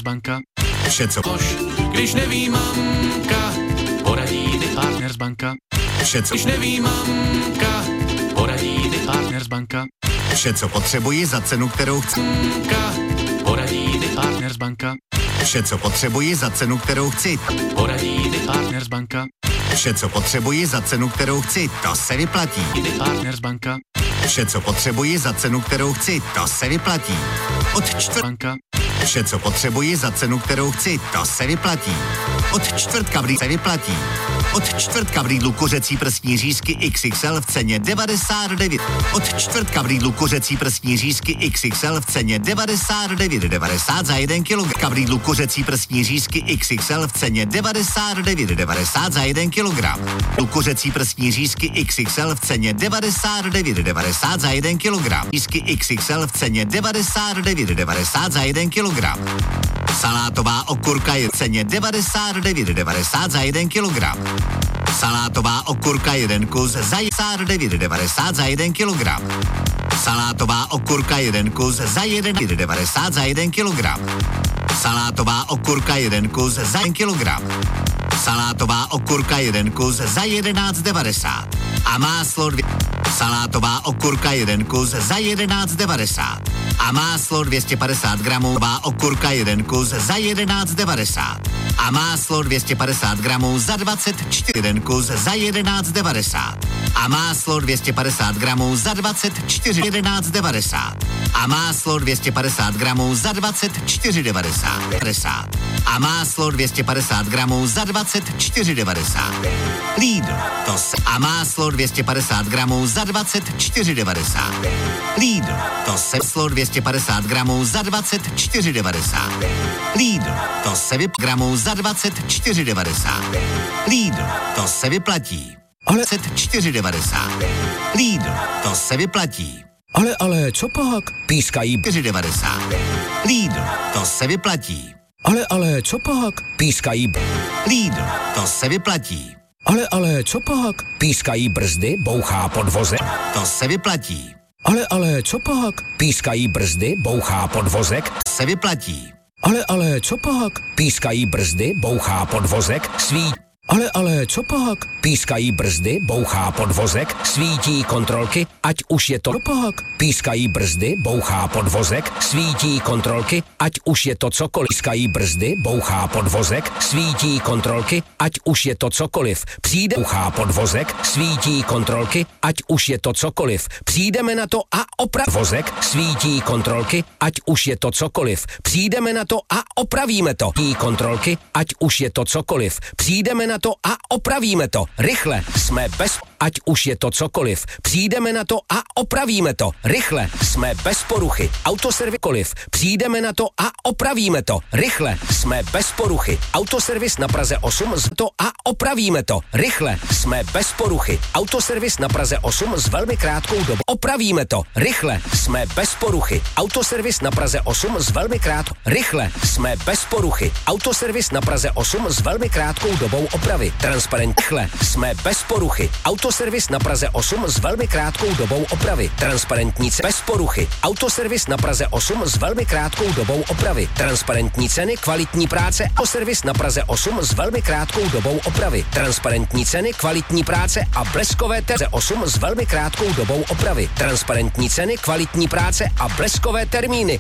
Partnersbanka. Vše, co Když neví mamka, poradí ty Partnersbanka. Vše, co Když neví mamka, poradí ty Partnersbanka. Vše, co potřebuji za cenu, kterou chci. Poradí ty Partnersbanka. Vše, co potřebuji za cenu, kterou chci. Poradí ty Partnersbanka. Vše, co potřebuji za cenu, kterou chci, to se vyplatí. Ty Partnersbanka. Vše, co potřebuji za cenu, kterou chci, to se vyplatí. Od čtvrtka. Vše, co potřebuji za cenu, kterou chci, to se vyplatí. Od čtvrtka v Lidlu se vyplatí. Od čtvrtka v Lidlu kuřecí prsní řízky XXL v ceně 99. Od čtvrtka v Lidlu kuřecí prsní řízky XXL v ceně 99,90 za 1 kg. V Lidlu kuřecí prsní řízky XXL v ceně 99,90 za 1 kg. Kuřecí prsní řízky XXL v ceně 99,90 za 1 kg. Řízky XXL v ceně 99,90 za 1 kg. Salátová okurka je v ceně 99,90 za 1 kg. Salátová okurka 1 kus za 99,90 za 1 kg. Salátová okurka 1 kus za 1,90 za 1 kg. Salátová okurka 1 kus za 1 kg. Salátová okurka 1 kus za 11,90. A máslo 2. Salátová okurka 1 kus za 11,90. A máslo 250 gramů. Okurka 1 kus za 11,90. A máslo 250 gramů za 24. 1 kus za 11,90. A máslo 250 gramů za 24. 11,90. A máslo 250 gramů za 24,90. A máslo 250 gramů za 24,90. Lidl, to se. A máslo 250 gramů za 24,90. Lidl, to se. Máslo 250 gramů za 24,90. Lidl, to se gramů za 24,90. Lidl, to se vyplatí. Ale 4,90. Lidl, to se vyplatí. Ale, co pak? Pískají 4,90. Lidl, to se vyplatí. Ale, co pak? Pískají Lidl, to se vyplatí. Ale, co pak? Pískají brzdy, bouchá podvozek. To se vyplatí. Ale, co pak? Pískají brzdy, bouchá podvozek. Se vyplatí. Ale, co pak? Pískají brzdy, bouchá podvozek, svítí. Ale, co pak? Pískají brzdy, bouchá podvozek, svítí kontrolky, ať už je to pak. Pískají brzdy, bouchá podvozek, svítí kontrolky, ať už je to cokoliv. Pískají brzdy, bouchá podvozek, svítí kontrolky, ať už je to cokoliv. Přijde, bouchá podvozek, svítí kontrolky, ať už je to cokoliv. Přijdeme na to a vozek, svítí kontrolky, ať už je to cokoliv. Přijdeme na to a opravíme to. Kontrolky, ať už je to cokoliv. Přijdeme na to a opravíme to. Rychle, jsme bez, ať už je to cokoliv. Přijdeme na to a opravíme to. Rychle, jsme bez poruchy. Autoservis koliv. Přijdeme na to a opravíme to. Rychle, jsme bez poruchy. Autoservis na Praze 8 z to a opravíme to. Rychle, jsme bez poruchy. Autoservis na Praze 8 s velmi krátkou dobou. Opravíme to. Rychle, jsme bez poruchy. Autoservis na Praze 8 s velmi krátkou. Rychle, jsme bez poruchy. Autoservis na Praze 8 s velmi krátkou dobou opravy. Transparent. Rychle, jsme bez poruchy. Autoservis na Praze 8 s velmi krátkou dobou opravy. Transparentní ceny. Bez poruchy. Autoservis na Praze 8 s velmi krátkou dobou opravy. Transparentní ceny, kvalitní práce. Autoservis na Praze 8 s velmi krátkou dobou opravy. Transparentní ceny, kvalitní práce a bleskové Praze 8 s velmi krátkou dobou opravy. Transparentní ceny, kvalitní práce a bleskové termíny.